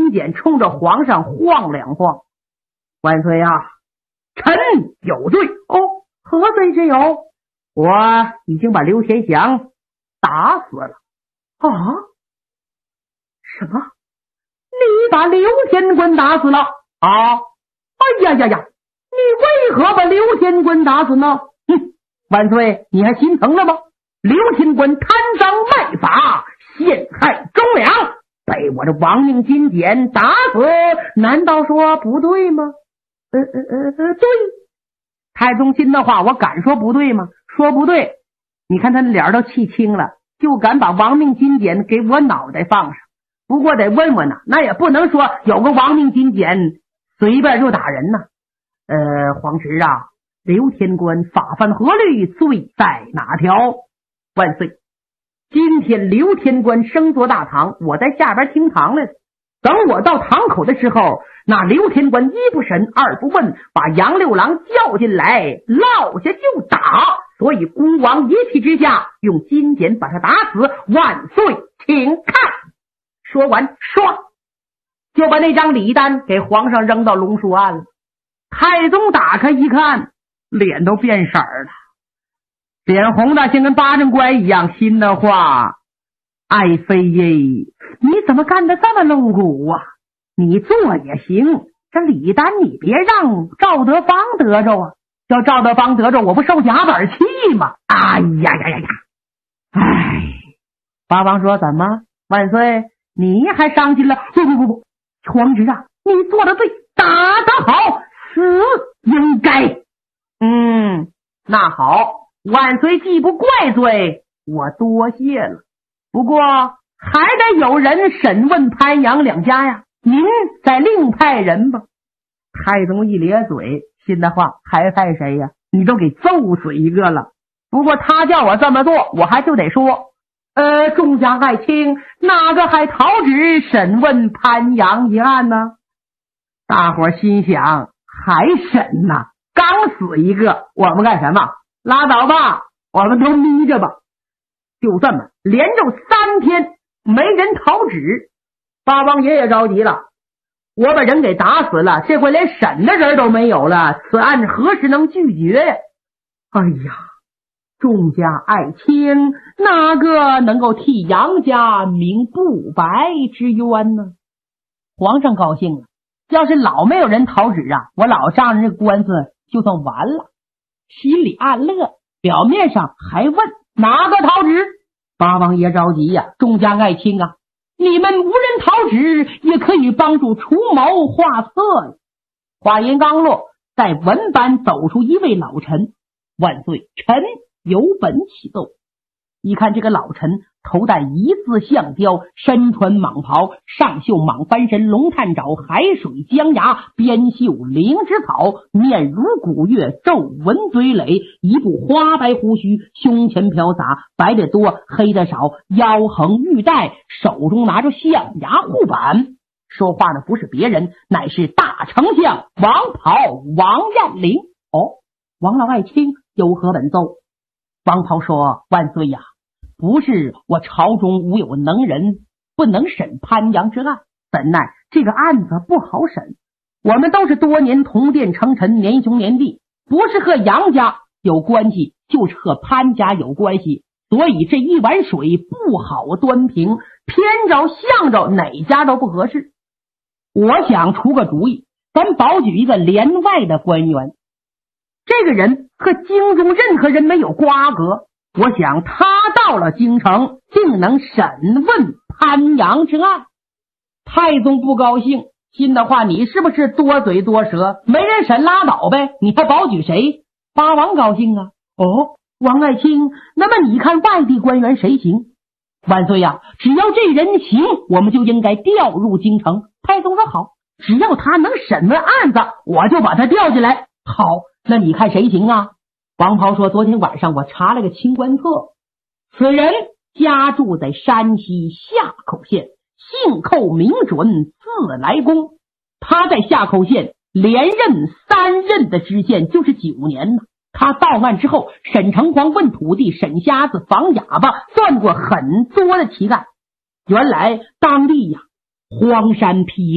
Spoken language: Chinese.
金简冲着皇上晃两晃。万岁啊，臣有罪。哦，何罪之有？我已经把刘天祥打死了。啊？什么？你把刘天官打死了？啊！哎呀呀呀！你为何把刘天官打死呢？万岁，你还心疼了吗？刘天官贪赃卖法，陷害忠良，被我的亡命金简打死，难道说不对吗？对。太宗亲的话，我敢说不对吗？说不对。你看他脸都气青了，就敢把亡命金简给我脑袋放上。不过得问问呢，那也不能说有个亡命金简随便就打人呢。皇侄啊，刘天官法犯何律，罪在哪条？万岁，今天刘天官升坐大堂，我在下边听堂来了。等我到堂口的时候，那刘天官一不审二不问，把杨六郎叫进来，落下就打。所以孤王一气之下，用金简把他打死。万岁，请看。说完，唰就把那张礼单给皇上扔到龙书案了。太宗打开一看，脸都变色了，脸红的像跟巴掌乖一样，心的话，爱妃耶，你怎么干得这么露骨啊？你做也行，这礼单你别让赵德芳得着啊，叫赵德芳得着，我不受夹板气吗？哎呀呀呀呀！哎，八王说怎么？万岁，你还伤心了？不，皇侄啊，你做的对，打得好，死应该。那好，万岁既不怪罪，我多谢了。不过还得有人审问潘杨两家呀，您再另派人吧。太宗一咧嘴，心的话，还派谁呀？你都给揍死一个了。不过他叫我这么做，我还就得说，众家爱卿，哪个还讨旨审问潘杨一案呢？大伙心想，还审呢？刚死一个，我们干什么？拉倒吧，我们都眯着吧。就这么连着3天没人讨旨，八王爷也着急了。我把人给打死了，这回连审的人都没有了，此案何时能拒绝呀？哎呀，众家爱卿，哪个能够替杨家鸣不白之冤呢？皇上高兴了，要是老没有人讨旨啊，我老丈人这官司就算完了。心里暗乐，表面上还问哪个讨旨？八王爷着急呀，众家爱卿啊，你们无人讨旨，也可以帮助除谋画策呀。话音刚落，在文班走出一位老臣。万岁，臣有本启奏。一看这个老臣头戴一字象雕，身穿蟒袍，上绣蟒翻身，龙探爪，海水江崖，边绣灵芝草，面如古月，皱纹堆垒，一部花白胡须，胸前飘洒，白的多黑的少，腰横玉带，手中拿着象牙护板。说话的不是别人，乃是大丞相王袍王彦龄。王老爱卿有何本奏？王袍说，万岁呀，不是我朝中无有能人，不能审潘杨之案，怎奈这个案子不好审。我们都是多年同殿成臣，年兄年弟，不是和杨家有关系，就是和潘家有关系，所以这一碗水不好端平，偏着向着哪家都不合适。我想出个主意，咱保举一个连外的官员，这个人和京中任何人没有瓜葛，我想他到了京城，定能审问潘杨之案。太宗不高兴，心的话，你是不是多嘴多舌？没人审拉倒呗，你还保举谁？八王高兴啊。王爱卿，那么你看外地官员谁行？万岁呀，只要这人行，我们就应该调入京城。太宗说好，只要他能审问案子，我就把他调进来。好，那你看谁行啊？王袍说，昨天晚上我查了个清官册，此人家住在山西夏口县，姓寇名准，字来公。他在夏口县连任3任的知县，就是9年呢。他到案之后，审城隍，问土地，审瞎子，防哑巴，算过很多的奇干。原来当地呀，荒山劈